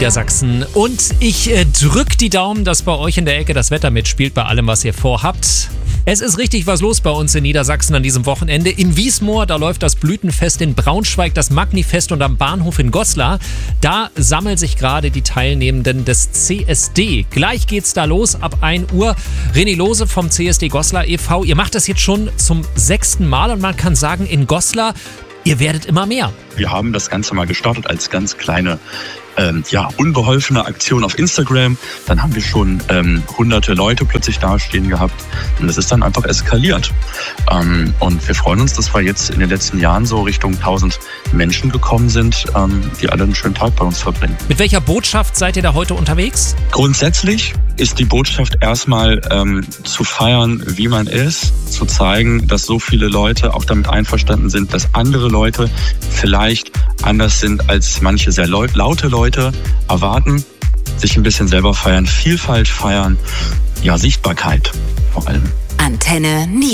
Niedersachsen. Und ich drück die Daumen, dass bei euch in der Ecke das Wetter mitspielt, bei allem, was ihr vorhabt. Es ist richtig was los bei uns in Niedersachsen an diesem Wochenende. In Wiesmoor, da läuft das Blütenfest, in Braunschweig das Magnifest und am Bahnhof in Goslar. Da sammeln sich gerade die Teilnehmenden des CSD. Gleich geht's da los, ab 1 Uhr. René Lose vom CSD Goslar e.V. Ihr macht das jetzt schon zum 6. Mal und man kann sagen, in Goslar, ihr werdet immer mehr. Wir haben das Ganze mal gestartet als ganz kleine, unbeholfene Aktion auf Instagram. Dann haben wir schon hunderte Leute plötzlich dastehen gehabt und das ist dann einfach eskaliert. Und wir freuen uns, dass wir jetzt in den letzten Jahren so Richtung 1000 Menschen gekommen sind, die alle einen schönen Tag bei uns verbringen. Mit welcher Botschaft seid ihr da heute unterwegs? Grundsätzlich ist die Botschaft erstmal zu feiern, wie man ist, zu zeigen, dass so viele Leute auch damit einverstanden sind, dass andere Leute vielleicht anders sind als manche sehr laute Leute erwarten, sich ein bisschen selber feiern, Vielfalt feiern, ja, Sichtbarkeit vor allem. Antenne Niedersachsen.